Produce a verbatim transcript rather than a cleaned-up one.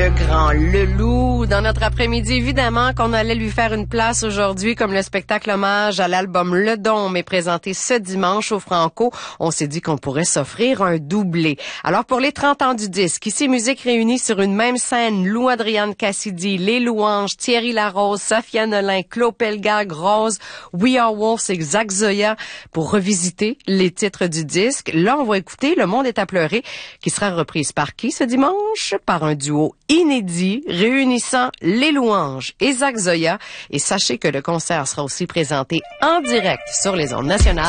le grand Leloup. Dans notre après-midi, évidemment, qu'on allait lui faire une place aujourd'hui, comme le spectacle hommage à l'album Le Dôme est présenté ce dimanche au Franco. On s'est dit qu'on pourrait s'offrir un doublé. Alors, pour les trente ans du disque, ici, musique réunie sur une même scène, Lou Adrienne Cassidy, Les Louanges, Thierry Larose, Safia Nolin, Claude Pelgag, Rose, We Are Wolves et Zach Zoya pour revisiter les titres du disque. Là, on va écouter Le Monde est à pleurer, qui sera reprise par qui ce dimanche? Par un duo inédit réunissant Les Louanges et Zach Zoya. Et sachez que le concert sera aussi présenté en direct sur les ondes nationales.